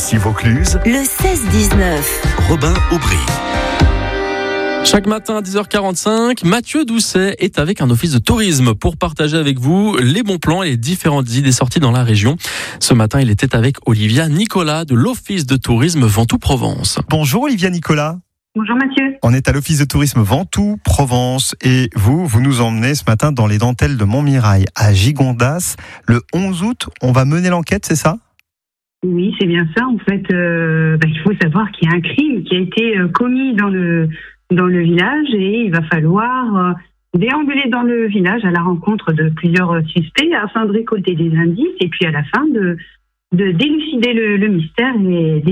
Ici Vaucluse, le 16-19. Robin Aubry. Chaque matin à 10h45, Mathieu Doucet est avec un office de tourisme pour partager avec vous les bons plans et les différentes idées sorties dans la région. Ce matin, il était avec Olivia Nicolas de l'office de tourisme Ventoux-Provence. Bonjour Olivia Nicolas. Bonjour Mathieu. On est à l'office de tourisme Ventoux-Provence et vous nous emmenez ce matin dans les dentelles de Montmirail à Gigondas. Le 11 août, on va mener l'enquête, c'est ça ? Oui, c'est bien ça. En fait, il faut savoir qu'il y a un crime qui a été commis dans le village et il va falloir déambuler dans le village à la rencontre de plusieurs suspects afin de récolter des indices et puis à la fin de d'élucider le mystère et